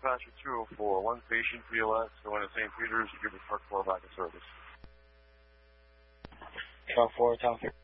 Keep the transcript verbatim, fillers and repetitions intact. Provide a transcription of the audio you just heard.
dispatcher two oh four. One patient, P O X, going to Saint Peter's to give the truck four back in service. Truck four, Town three.